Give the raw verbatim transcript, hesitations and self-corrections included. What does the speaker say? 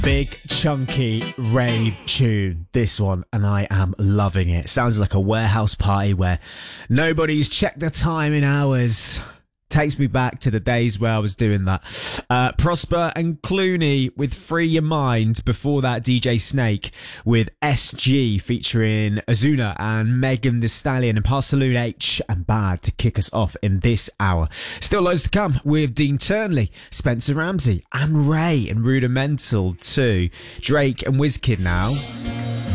Big, chunky rave tune, this one, and I am loving it. Sounds like a warehouse party where nobody's checked the time in hours. Takes me back to the days where I was doing that. Uh, Prosper and Clooney with Free Your Mind. Before that, D J Snake with S G featuring Azuna and Megan Thee Stallion and Parcaloon H and Bad to kick us off in this hour. Still loads to come with Dean Turnley, Spencer Ramsey and Ray and Rudimental too. Drake and Wizkid now.